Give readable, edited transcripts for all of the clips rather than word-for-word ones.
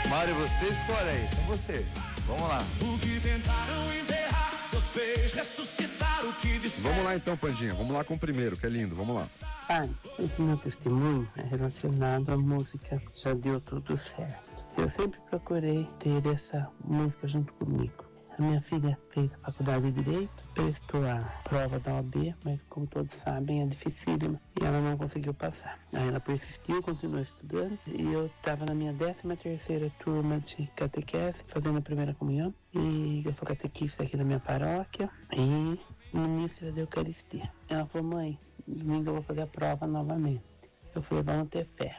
Mário, você escolhe aí, com você. Vamos lá. O que tentaram enterrar, Deus fez ressuscitar o que disseram. Vamos lá então, Pandinha, vamos lá com o primeiro, que é lindo, vamos lá. Pai, esse meu testemunho é relacionado à música Já Deu Tudo Certo. Eu sempre procurei ter essa música junto comigo. A minha filha fez a faculdade de Direito, prestou a prova da OAB, mas como todos sabem é dificílima e ela não conseguiu passar. Aí ela persistiu, continuou estudando e eu estava na minha 13ª turma de catequese, fazendo a primeira comunhão, e eu sou catequista aqui na minha paróquia e ministra da Eucaristia. Ela falou: mãe, domingo eu vou fazer a prova novamente. Eu falei: vamos ter fé,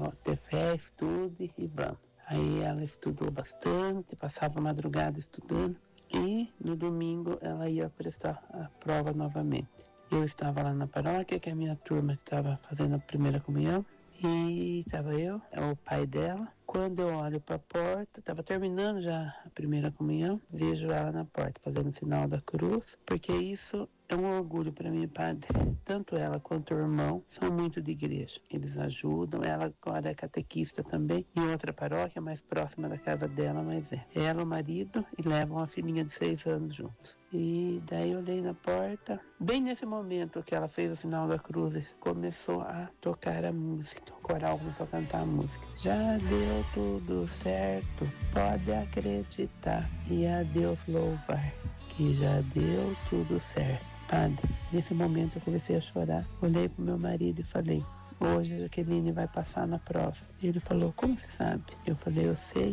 estude e vamos. Aí ela estudou bastante, passava a madrugada estudando e no domingo ela ia prestar a prova novamente. Eu estava lá na paróquia, que a minha turma estava fazendo a primeira comunhão, e estava eu, o pai dela. Quando eu olho para a porta, estava terminando já a primeira comunhão, vejo ela na porta fazendo o sinal da cruz, porque isso é um orgulho para mim, padre. Tanto ela quanto o irmão são muito de igreja. Eles ajudam. Ela agora é catequista também, em outra paróquia, mais próxima da casa dela, mas é. Ela, o marido, e levam a filhinha de 6 anos juntos. E daí eu olhei na porta. Bem nesse momento que ela fez o sinal da cruz, começou a tocar a música. O coral começou a cantar a música. Já deu tudo certo, pode acreditar e a Deus louvar, que já deu tudo certo. Padre, nesse momento eu comecei a chorar. Olhei pro meu marido e falei: hoje a Jaqueline vai passar na prova. Ele falou: como você sabe? Eu falei: eu sei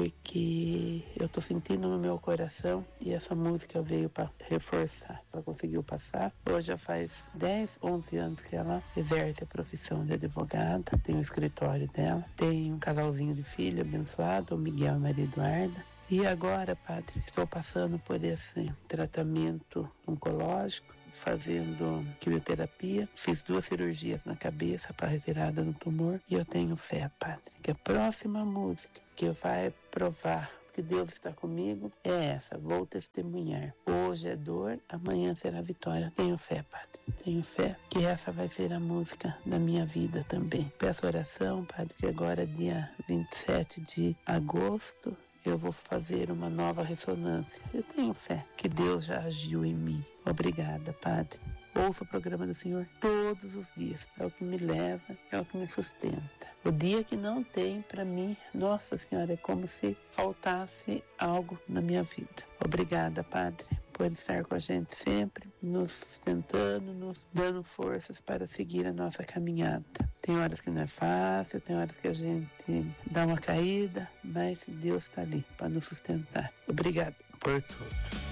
porque eu tô sentindo no meu coração e essa música veio para reforçar. Ela conseguiu passar. Hoje já faz 10, 11 anos que ela exerce a profissão de advogada, tem o escritório dela, tem um casalzinho de filho abençoado, o Miguel e a Maria Eduarda. E agora, padre, estou passando por esse tratamento oncológico, fazendo quimioterapia. Fiz 2 cirurgias na cabeça para retirada do tumor. E eu tenho fé, padre, que a próxima música que vai provar que Deus está comigo é essa: vou testemunhar. Hoje é dor, amanhã será vitória. Tenho fé, padre. Tenho fé que essa vai ser a música da minha vida também. Peço oração, padre, que agora, dia 27 de agosto, eu vou fazer uma nova ressonância. Eu tenho fé que Deus já agiu em mim. Obrigada, padre. Ouço o programa do Senhor todos os dias. É o que me leva, é o que me sustenta. O dia que não tem, para mim, Nossa Senhora, é como se faltasse algo na minha vida. Obrigada, padre, por estar com a gente sempre, nos sustentando, nos dando forças para seguir a nossa caminhada. Tem horas que não é fácil, tem horas que a gente dá uma caída, mas Deus está ali para nos sustentar. Obrigado por tudo.